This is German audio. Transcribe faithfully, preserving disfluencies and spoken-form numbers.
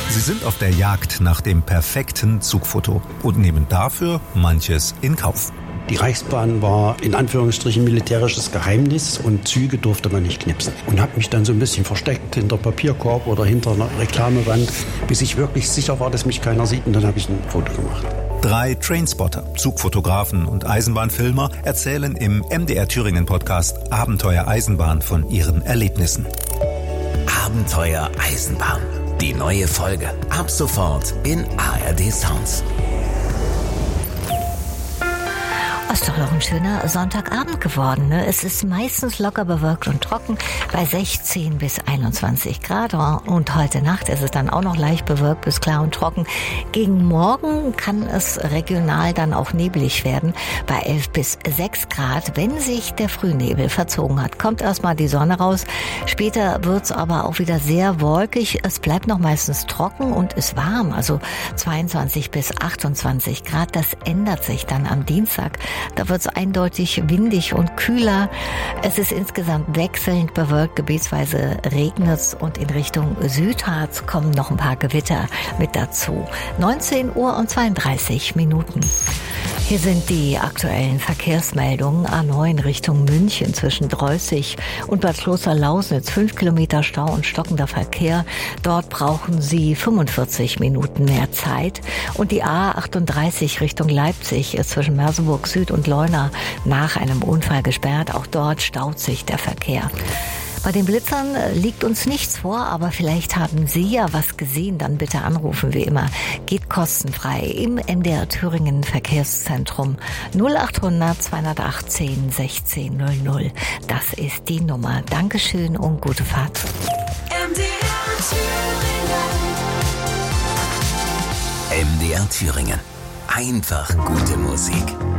Sie sind auf der Jagd nach dem perfekten Zugfoto und nehmen dafür manches in Kauf. Die Reichsbahn war in Anführungsstrichen militärisches Geheimnis und Züge durfte man nicht knipsen. Und habe mich dann so ein bisschen versteckt hinter Papierkorb oder hinter einer Reklamewand, bis ich wirklich sicher war, dass mich keiner sieht, und dann habe ich ein Foto gemacht. Drei Trainspotter, Zugfotografen und Eisenbahnfilmer erzählen im M D R Thüringen Podcast Abenteuer Eisenbahn von ihren Erlebnissen. Abenteuer Eisenbahn. Die neue Folge. Ab sofort in A R D Sounds. Ist doch noch ein schöner Sonntagabend geworden, ne? Es ist meistens locker bewölkt und trocken bei sechzehn bis einundzwanzig Grad. Und heute Nacht ist es dann auch noch leicht bewölkt bis klar und trocken. Gegen Morgen kann es regional dann auch neblig werden bei elf bis sechs Grad. Wenn sich der Frühnebel verzogen hat, kommt erstmal die Sonne raus. Später wird's aber auch wieder sehr wolkig. Es bleibt noch meistens trocken und ist warm, also zweiundzwanzig bis achtundzwanzig Grad. Das ändert sich dann am Dienstag. Da wird es eindeutig windig und kühler. Es ist insgesamt wechselnd bewölkt, gebietsweise regnet es und in Richtung Südharz kommen noch ein paar Gewitter mit dazu. neunzehn Uhr und zweiunddreißig Minuten. Hier sind die aktuellen Verkehrsmeldungen. A neun Richtung München zwischen Dreußig und Bad Kloster-Lausnitz. Fünf Kilometer Stau und stockender Verkehr. Dort brauchen Sie fünfundvierzig Minuten mehr Zeit. Und die A achtunddreißig Richtung Leipzig ist zwischen Merseburg Süd und Leuna nach einem Unfall gesperrt. Auch dort staut sich der Verkehr. Bei den Blitzern liegt uns nichts vor, aber vielleicht haben Sie ja was gesehen, dann bitte anrufen, wie immer. Geht kostenfrei im M D R Thüringen Verkehrszentrum null achthundert zweihundertachtzehn sechzehn null null. Das ist die Nummer. Dankeschön und gute Fahrt. M D R Thüringen. M D R Thüringen. Einfach gute Musik.